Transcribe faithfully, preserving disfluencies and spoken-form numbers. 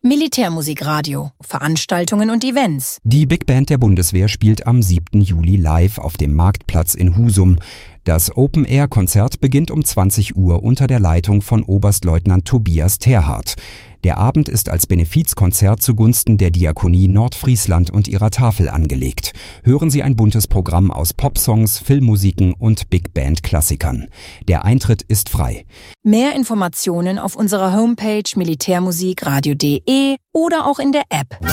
Militärmusikradio, Veranstaltungen und Events. Die Big Band der Bundeswehr spielt am siebten Juli live auf dem Marktplatz in Husum. Das Open-Air-Konzert beginnt um zwanzig Uhr unter der Leitung von Oberstleutnant Tobias Terhardt. Der Abend ist als Benefizkonzert zugunsten der Diakonie Nordfriesland und ihrer Tafel angelegt. Hören Sie ein buntes Programm aus Popsongs, Filmmusiken und Big Band-Klassikern. Der Eintritt ist frei. Mehr Informationen auf unserer Homepage militärmusikradio punkt de oder auch in der App.